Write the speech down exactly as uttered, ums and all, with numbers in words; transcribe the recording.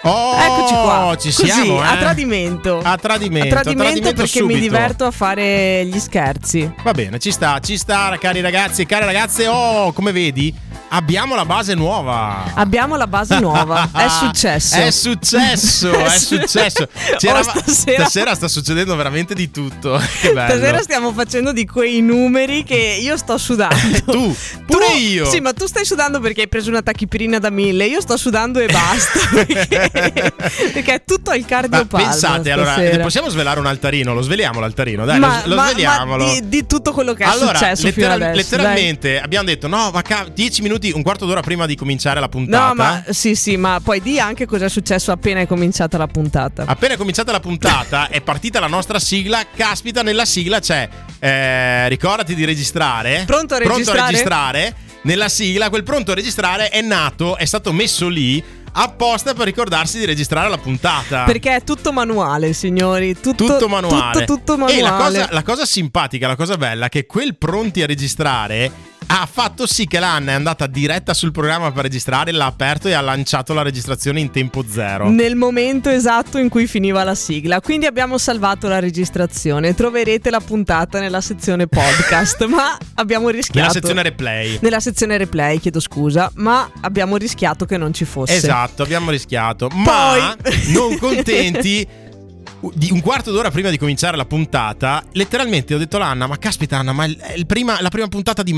Oh, eccoci qua. Ci Così, siamo, eh? a tradimento. A tradimento. A tradimento, a tradimento perché subito. mi diverto a fare gli scherzi. Va bene, ci sta, ci sta, cari ragazzi e care ragazze. Oh, come vedi, abbiamo la base nuova. Abbiamo la base nuova. È successo. È successo, è, è successo. C'era, oh, stasera... stasera sta succedendo veramente di tutto. Che bello. Stasera stiamo facendo di quei numeri che io sto sudando. Tu, pure tu, io. Sì, ma tu stai sudando perché hai preso una tachipirina da mille. Io sto sudando e basta. perché, perché è tutto al cardiopalmo. Pensate, stasera. allora, possiamo svelare un altarino? Lo sveliamo l'altarino, dai, ma, lo, lo ma, sveliamolo. Ma di, di tutto quello che è allora, successo letteral- fino adesso. Letteralmente dai. abbiamo detto no, ma ca- dieci minuti, un quarto d'ora prima di cominciare la puntata. No, ma sì, sì, ma poi di anche cosa è successo appena è cominciata la puntata. Appena è cominciata la puntata è partita la nostra sigla. Caspita, nella sigla c'è eh, ricordati di registrare. Pronto a registrare? Pronto a registrare. Nella sigla quel pronto a registrare è nato, è stato messo lì apposta per ricordarsi di registrare la puntata. Perché è tutto manuale, signori. Tutto, tutto manuale. Tutto, tutto manuale. E la cosa, la cosa simpatica, la cosa bella è che quel pronti a registrare ha fatto sì che l'Anna è andata diretta sul programma per registrare, l'ha aperto e ha lanciato la registrazione in tempo zero. Nel momento esatto in cui finiva la sigla. Quindi abbiamo salvato la registrazione. Troverete la puntata nella sezione podcast. Ma abbiamo rischiato. Nella sezione replay. Nella sezione replay, chiedo scusa. Ma abbiamo rischiato che non ci fosse. Esatto, abbiamo rischiato. Poi... Ma non contenti, di un quarto d'ora prima di cominciare la puntata, letteralmente ho detto all'Anna: ma caspita Anna, ma il, il prima, la prima puntata di